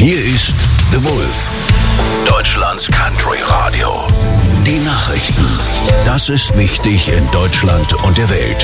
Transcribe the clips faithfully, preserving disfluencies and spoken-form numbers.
Hier ist The Wolf, Deutschlands Country Radio. Die Nachrichten. Das ist wichtig in Deutschland und der Welt.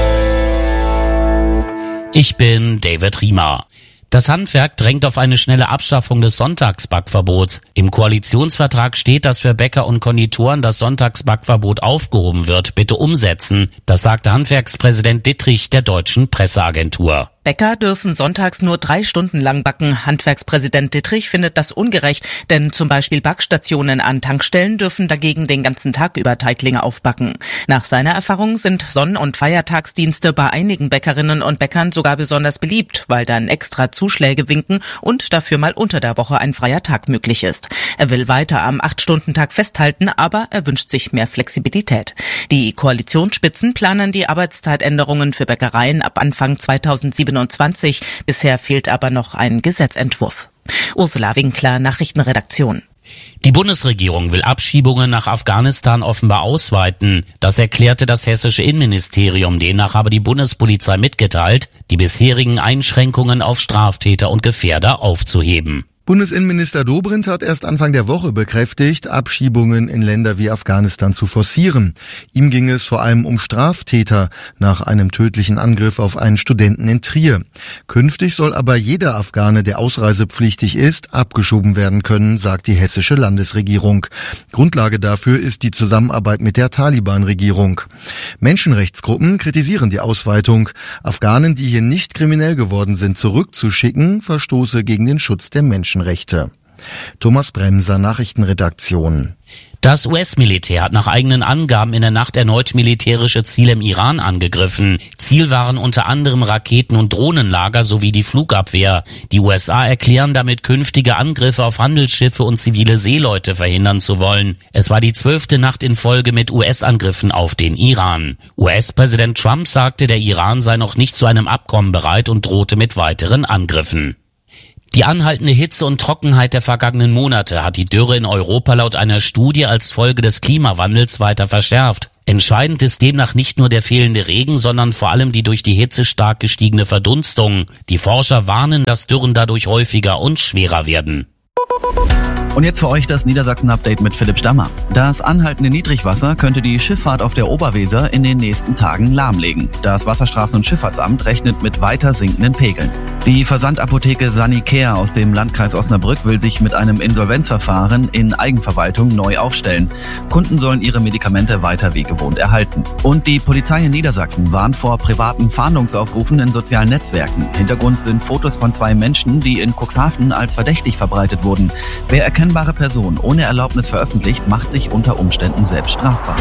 Ich bin David Riemer. Das Handwerk drängt auf eine schnelle Abschaffung des Sonntagsbackverbots. Im Koalitionsvertrag steht, dass für Bäcker und Konditoren das Sonntagsbackverbot aufgehoben wird. Bitte umsetzen. Das sagte Handwerkspräsident Dittrich der Deutschen Presseagentur. Bäcker dürfen sonntags nur drei Stunden lang backen. Handwerkspräsident Dittrich findet das ungerecht, denn zum Beispiel Backstationen an Tankstellen dürfen dagegen den ganzen Tag über Teiglinge aufbacken. Nach seiner Erfahrung sind Sonn- und Feiertagsdienste bei einigen Bäckerinnen und Bäckern sogar besonders beliebt, weil dann extra Zuschläge winken und dafür mal unter der Woche ein freier Tag möglich ist. Er will weiter am acht-Stunden-Tag festhalten, aber er wünscht sich mehr Flexibilität. Die Koalitionsspitzen planen die Arbeitszeitänderungen für Bäckereien ab Anfang zweitausendsiebenundzwanzig. Bisher fehlt aber noch ein Gesetzentwurf. Ursula Winkler, Nachrichtenredaktion. Die Bundesregierung will Abschiebungen nach Afghanistan offenbar ausweiten. Das erklärte das hessische Innenministerium. Demnach habe die Bundespolizei mitgeteilt, die bisherigen Einschränkungen auf Straftäter und Gefährder aufzuheben. Bundesinnenminister Dobrindt hat erst Anfang der Woche bekräftigt, Abschiebungen in Länder wie Afghanistan zu forcieren. Ihm ging es vor allem um Straftäter nach einem tödlichen Angriff auf einen Studenten in Trier. Künftig soll aber jeder Afghane, der ausreisepflichtig ist, abgeschoben werden können, sagt die hessische Landesregierung. Grundlage dafür ist die Zusammenarbeit mit der Taliban-Regierung. Menschenrechtsgruppen kritisieren die Ausweitung. Afghanen, die hier nicht kriminell geworden sind, zurückzuschicken, verstoße gegen den Schutz der Menschen. Rechte. Thomas Bremser, Nachrichtenredaktion. Das U S-Militär hat nach eigenen Angaben in der Nacht erneut militärische Ziele im Iran angegriffen. Ziel waren unter anderem Raketen- und Drohnenlager sowie die Flugabwehr. Die U S A erklären damit, künftige Angriffe auf Handelsschiffe und zivile Seeleute verhindern zu wollen. Es war die zwölfte Nacht in Folge mit U S-Angriffen auf den Iran. U S-Präsident Trump sagte, der Iran sei noch nicht zu einem Abkommen bereit und drohte mit weiteren Angriffen. Die anhaltende Hitze und Trockenheit der vergangenen Monate hat die Dürre in Europa laut einer Studie als Folge des Klimawandels weiter verschärft. Entscheidend ist demnach nicht nur der fehlende Regen, sondern vor allem die durch die Hitze stark gestiegene Verdunstung. Die Forscher warnen, dass Dürren dadurch häufiger und schwerer werden. Und jetzt für euch das Niedersachsen-Update mit Philipp Stammer. Das anhaltende Niedrigwasser könnte die Schifffahrt auf der Oberweser in den nächsten Tagen lahmlegen. Das Wasserstraßen- und Schifffahrtsamt rechnet mit weiter sinkenden Pegeln. Die Versandapotheke Sanicare aus dem Landkreis Osnabrück will sich mit einem Insolvenzverfahren in Eigenverwaltung neu aufstellen. Kunden sollen ihre Medikamente weiter wie gewohnt erhalten. Und die Polizei in Niedersachsen warnt vor privaten Fahndungsaufrufen in sozialen Netzwerken. Hintergrund sind Fotos von zwei Menschen, die in Cuxhaven als verdächtig verbreitet wurden. Wer erkennbare Person ohne Erlaubnis veröffentlicht, macht sich unter Umständen selbst strafbar.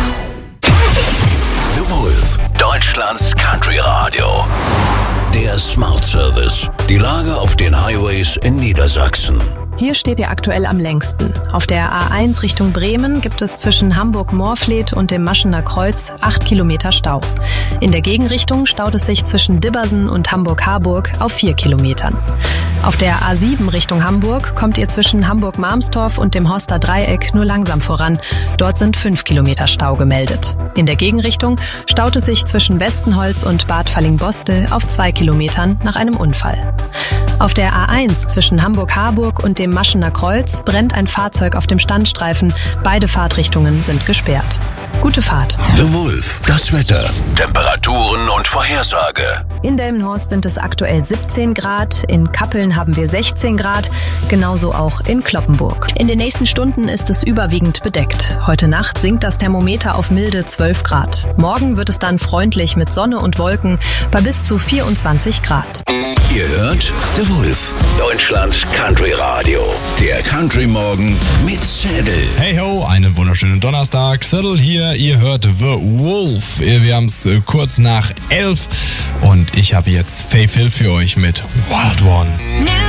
The Wolf, Deutschlands Country Radio. Der Smart Service. Die Lage auf den Highways in Niedersachsen. Hier steht ihr aktuell am längsten. Auf der A eins Richtung Bremen gibt es zwischen Hamburg-Moorfleet und dem Maschener Kreuz acht Kilometer Stau. In der Gegenrichtung staut es sich zwischen Dibbersen und Hamburg-Harburg auf vier Kilometern. Auf der A sieben Richtung Hamburg kommt ihr zwischen Hamburg-Marmstorf und dem Horster Dreieck nur langsam voran. Dort sind fünf Kilometer Stau gemeldet. In der Gegenrichtung staut es sich zwischen Westenholz und Bad Fallingbostel auf zwei Kilometern nach einem Unfall. Auf der A eins zwischen Hamburg-Harburg und dem Maschener Kreuz brennt ein Fahrzeug auf dem Standstreifen. Beide Fahrtrichtungen sind gesperrt. Gute Fahrt. The Wolf, das Wetter, Temperaturen und Vorhersage. In Delmenhorst sind es aktuell siebzehn Grad, in Kappeln haben wir sechzehn Grad, genauso auch in Cloppenburg. In den nächsten Stunden ist es überwiegend bedeckt. Heute Nacht sinkt das Thermometer auf milde zwölf Grad. Morgen wird es dann freundlich mit Sonne und Wolken bei bis zu vierundzwanzig Grad. Ihr hört The Wolf, Deutschlands Country Radio. Der Country Morgen mit Zettel. Hey ho, einen wunderschönen Donnerstag. Zettel hier, ihr hört The Wolf. Wir haben es kurz nach elf und ich habe jetzt Faith Hill für euch mit Wild One.